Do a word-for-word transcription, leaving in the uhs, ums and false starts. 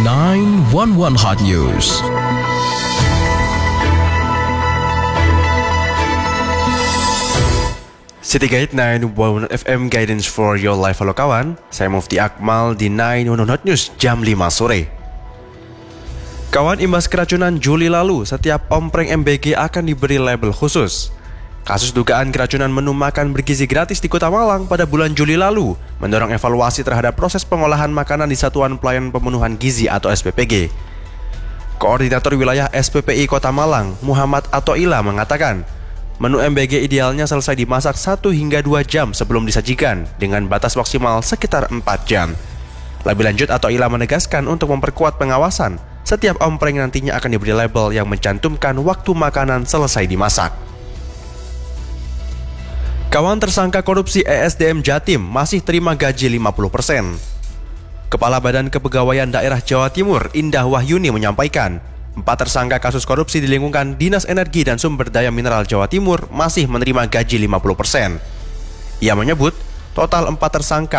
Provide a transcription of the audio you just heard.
sembilan satu satu Hot News. City Guide sembilan satu satu F M Guidance for Your Life. Halo kawan, saya Mufti Akmal di sembilan satu satu Hot News jam lima sore. Kawan, imbas keracunan Juli lalu, setiap ompreng M B G akan diberi label khusus. Kasus dugaan keracunan menu makan bergizi gratis di Kota Malang pada bulan Juli lalu mendorong evaluasi terhadap proses pengolahan makanan di Satuan Pelayanan Pemenuhan Gizi atau S P P G. Koordinator Wilayah S P P I Kota Malang, Muhammad Atoila mengatakan, menu M B G idealnya selesai dimasak satu hingga dua jam sebelum disajikan dengan batas maksimal sekitar empat jam. Lebih lanjut, Atoila menegaskan untuk memperkuat pengawasan, setiap ompreng nantinya akan diberi label yang mencantumkan waktu makanan selesai dimasak. Kawan, tersangka korupsi E S D M Jatim masih terima gaji lima puluh persen. Kepala Badan Kepegawaian Daerah Jawa Timur, Indah Wahyuni menyampaikan, empat tersangka kasus korupsi di lingkungan Dinas Energi dan Sumber Daya Mineral Jawa Timur masih menerima gaji lima puluh persen. Ia menyebut, total empat tersangka